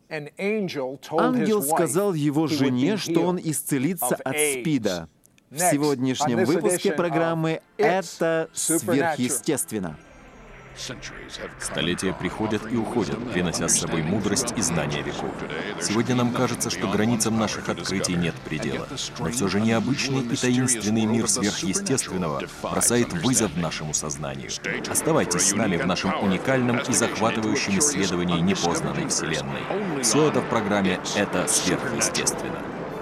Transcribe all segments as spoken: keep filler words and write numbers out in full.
Ангел сказал его жене, что он исцелится от СПИДа. В сегодняшнем выпуске программы «Это сверхъестественно». Столетия приходят и уходят, принося с собой мудрость и знания веков. Сегодня нам кажется, что границам наших открытий нет предела. Но все же необычный и таинственный мир сверхъестественного бросает вызов нашему сознанию. Оставайтесь с нами в нашем уникальном и захватывающем исследовании непознанной Вселенной. Все это в программе «Это сверхъестественно».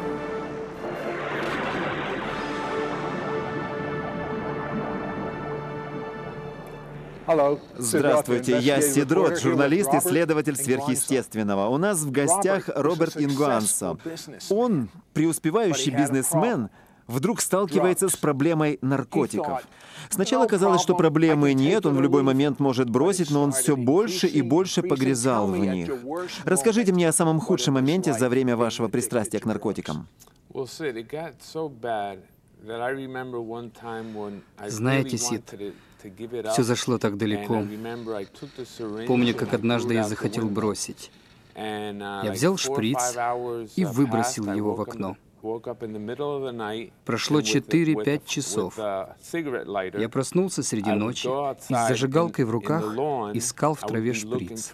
Здравствуйте, я Сидрот, журналист, исследователь сверхъестественного. У нас в гостях Роберт Ингуансо. Он, преуспевающий бизнесмен, вдруг сталкивается с проблемой наркотиков. Сначала казалось, что проблемы нет, он в любой момент может бросить, но он все больше и больше погрязал в них. Расскажите мне о самом худшем моменте за время вашего пристрастия к наркотикам. Знаете, Сид, все зашло так далеко. Помню, как однажды я захотел бросить. Я взял шприц и выбросил его в окно. Прошло четыре-пять часов. Я проснулся среди ночи и с зажигалкой в руках искал в траве шприц.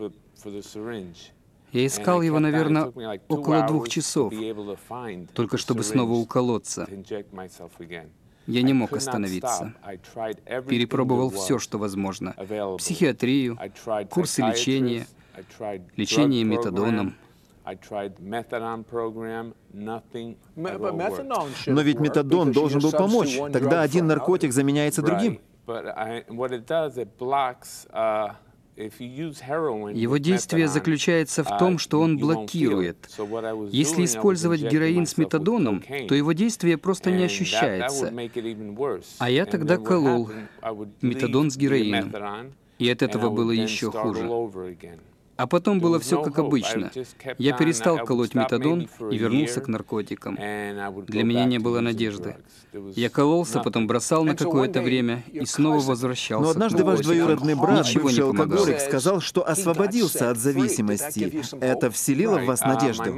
Я искал его, наверное, около двух часов, только чтобы снова уколоться. Я не мог остановиться. Перепробовал все, что возможно. Психиатрию, курсы лечения, лечение метадоном. Но ведь метадон должен был помочь. Тогда один наркотик заменяется другим. Его действие заключается в том, что он блокирует. Если использовать героин с метадоном, то его действие просто не ощущается. А я тогда колол метадон с героином, и от этого было еще хуже. А потом было все как обычно. Я перестал колоть метадон и вернулся к наркотикам. Для меня не было надежды. Я кололся, потом бросал на какое-то время и снова возвращался. Но однажды ваш двоюродный брат, Ничего бывший не помогало. алкоголик, сказал, что освободился от зависимости. Это вселило в вас надежду?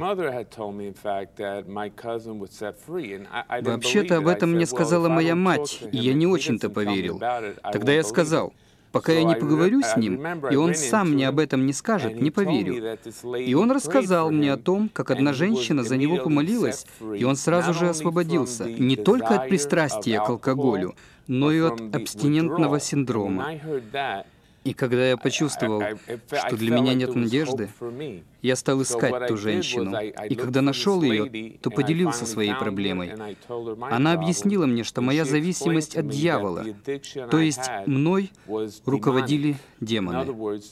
Вообще-то об этом мне сказала моя мать, и я не очень-то поверил. Тогда я сказал: пока я не поговорю с ним, и он сам мне об этом не скажет, не поверю. И он рассказал мне о том, как одна женщина за него помолилась, и он сразу же освободился не только от пристрастия к алкоголю, но и от абстинентного синдрома. И когда я почувствовал, что для меня нет надежды, я стал искать ту женщину. И когда нашел ее, то поделился своей проблемой. Она объяснила мне, что моя зависимость от дьявола, то есть мной руководили демоны.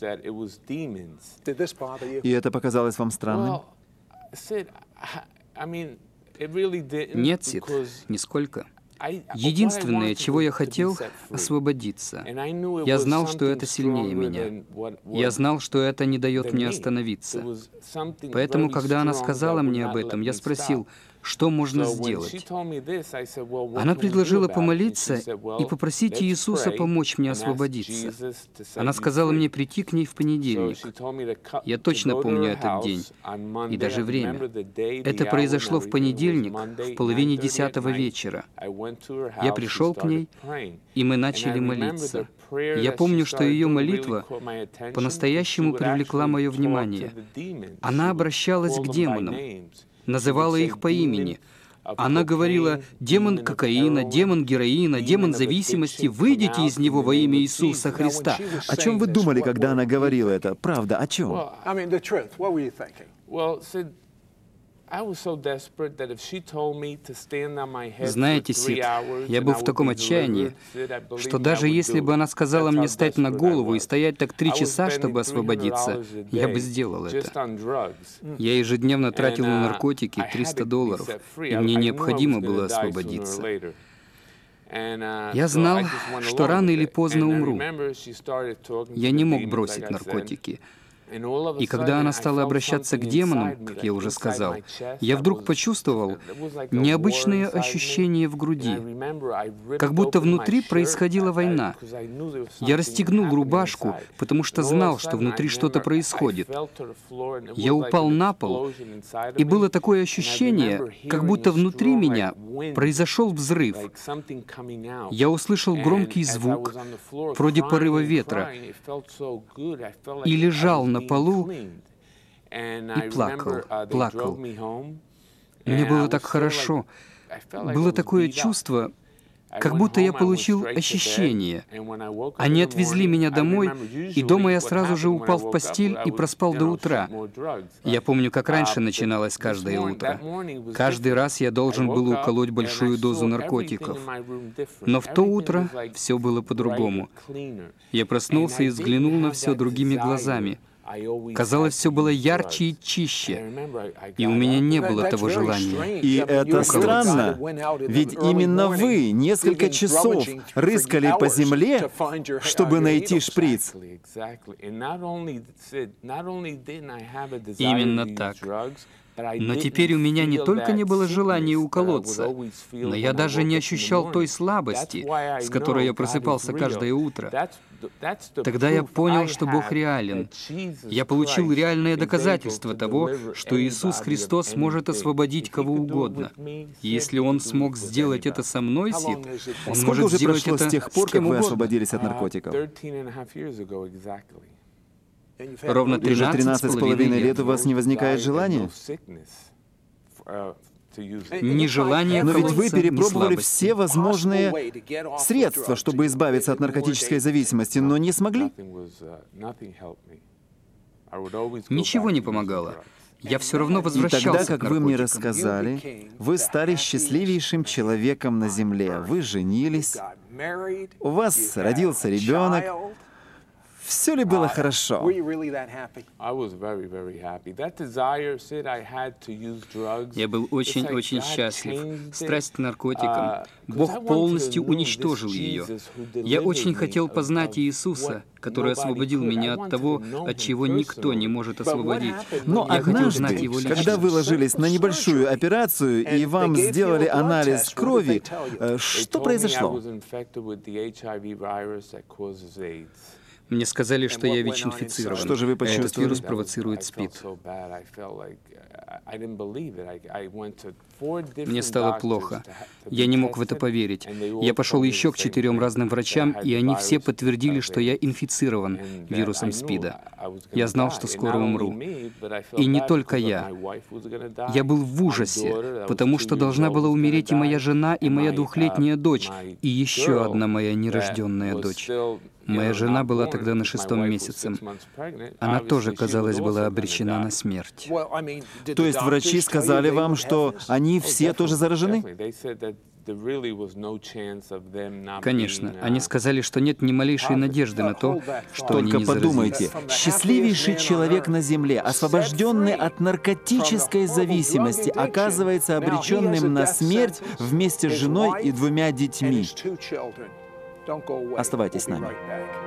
И это показалось вам странным? Нет, Сид, нисколько. Единственное, чего я хотел — освободиться. Я знал, что это сильнее меня. Я знал, что это не дает мне остановиться. Поэтому, когда она сказала мне об этом, я спросил, что можно сделать. Она предложила помолиться и попросить Иисуса помочь мне освободиться. Она сказала мне прийти к ней в понедельник. Я точно помню этот день и даже время. Это произошло в понедельник в половине десятого вечера. Я пришел к ней, и мы начали молиться. Я помню, что ее молитва по-настоящему привлекла мое внимание. Она обращалась к демонам, называла их по имени. Она говорила: «Демон кокаина, демон героина, демон зависимости, выйдите из него во имя Иисуса Христа». О чем вы думали, когда она говорила это? Правда, о чем? Знаете, Сид, я был в таком отчаянии, что даже если бы она сказала мне встать на голову и стоять так три часа, чтобы освободиться, я бы сделал это. Я ежедневно тратил на наркотики триста долларов, и мне необходимо было освободиться. Я знал, что рано или поздно умру. Я не мог бросить наркотики. И когда она стала обращаться к демонам, как я уже сказал, я вдруг почувствовал необычное ощущение в груди, как будто внутри происходила война. Я расстегнул рубашку, потому что знал, что внутри что-то происходит. Я упал на пол, и было такое ощущение, как будто внутри меня произошел взрыв. Я услышал громкий звук, вроде порыва ветра, и лежал на полу и плакал, плакал. Мне было так хорошо. Было такое чувство, как будто я получил ощущение. Они отвезли меня домой, и дома я сразу же упал в постель и проспал до утра. Я помню, как раньше начиналось каждое утро. Каждый раз я должен был уколоть большую дозу наркотиков. Но в то утро все было по-другому. Я проснулся и взглянул на все другими глазами. Казалось, все было ярче и чище, и у меня не было того желания. И это странно, ведь именно вы несколько часов рыскали по земле, чтобы найти шприц. Именно так. Но теперь у меня не только не было желания уколоться, но я даже не ощущал той слабости, с которой я просыпался каждое утро. Тогда я понял, что Бог реален. Я получил реальное доказательство того, что Иисус Христос может освободить кого угодно. И если Он смог сделать это со мной, Сид, Он Сколько может уже сделать прошло это с тех пор, с как кем вы угодно. освободились от наркотиков? Ровно И уже тринадцать с половиной лет у вас не возникает желания? Ни желания Но ведь вы колоться, ни перепробовали слабости. все возможные средства, чтобы избавиться от наркотической зависимости, но не смогли? Ничего не помогало. Я все равно И возвращался тогда, к как вы мне наркотикам. рассказали, вы стали счастливейшим человеком на земле. Вы женились, у вас родился ребенок. Все ли было хорошо? Я был очень-очень счастлив. Страсть к наркотикам. Бог полностью уничтожил ее. Я очень хотел познать Иисуса, который освободил меня от того, от чего никто не может освободить. Но Я хотел знать однажды, Его когда лично. вы ложились на небольшую операцию и вам сделали анализ крови, э, что произошло? Мне сказали, что я ВИЧ-инфицирован. Что же вы Этот почувствовали? вирус провоцирует СПИД. Мне стало плохо. Я не мог в это поверить. Я пошел еще к четырем разным врачам, и они все подтвердили, что я инфицирован вирусом СПИДа. Я знал, что скоро умру. И не только я. Я был в ужасе, потому что должна была умереть и моя жена, и моя двухлетняя дочь, и еще одна моя нерожденная дочь. Моя жена была тогда на шестом месяце. Она тоже, казалось, была обречена на смерть. То есть врачи сказали вам, что они все тоже заражены? Конечно, они сказали, что нет ни малейшей надежды на то, что они Только не подумайте, заразились. счастливейший человек на земле, освобожденный от наркотической зависимости, оказывается обреченным на смерть вместе с женой и двумя детьми. Оставайтесь с нами.